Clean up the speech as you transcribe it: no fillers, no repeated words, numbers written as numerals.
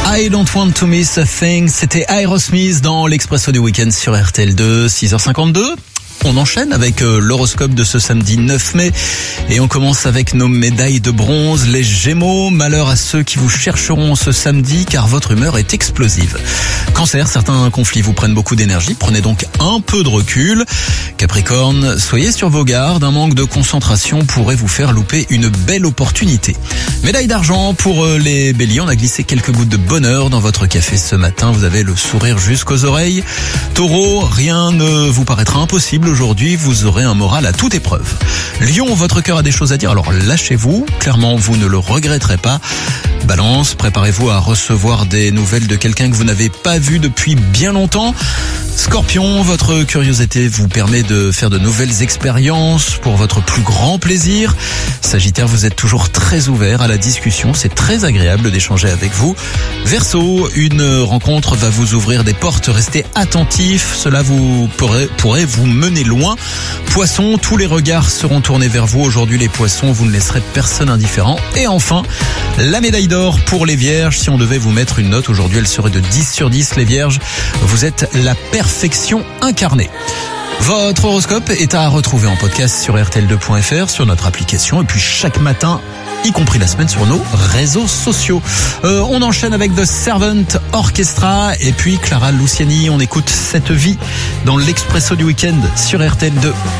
I don't want to miss a thing. C'était Aerosmith dans l'Expresso du Week-end sur RTL2, 6h52. On enchaîne avec l'horoscope de ce samedi 9 mai et on commence avec nos médailles de bronze, les Gémeaux. Malheur à ceux qui vous chercheront ce samedi car votre humeur est explosive. Cancer, certains conflits vous prennent beaucoup d'énergie, prenez donc un peu de recul. Capricorne, soyez sur vos gardes, un manque de concentration pourrait vous faire louper une belle opportunité. Médaille d'argent pour les Béliers, on a glissé quelques gouttes de bonheur dans votre café ce matin, vous avez le sourire jusqu'aux oreilles. Taureau, rien ne vous paraîtra impossible aujourd'hui, vous aurez un moral à toute épreuve. Lion, votre cœur a des choses à dire, alors lâchez-vous, clairement vous ne le regretterez pas. Balance, préparez-vous à recevoir des nouvelles de quelqu'un que vous n'avez pas vu depuis bien longtemps. Scorpion, votre curiosité vous permet de faire de nouvelles expériences pour votre plus grand plaisir. Sagittaire, vous êtes toujours très ouvert à la discussion, c'est très agréable d'échanger avec vous. Verseau, une rencontre va vous ouvrir des portes, restez attentif, cela vous pourrait vous mener loin. Poisson, tous les regards seront tournés vers vous. Aujourd'hui les poissons, vous ne laisserez personne indifférent. Et enfin, la médaille d'or pour les Vierges. Si on devait vous mettre une note aujourd'hui, elle serait de 10 sur 10 les Vierges. Vous êtes la perfection incarnée. Votre horoscope est à retrouver en podcast sur rtl2.fr, sur notre application et puis chaque matin, y compris la semaine, sur nos réseaux sociaux. On enchaîne avec The Servant Orchestra et puis Clara Luciani. On écoute Cette vie dans l'Expresso du Week-end sur RTL2.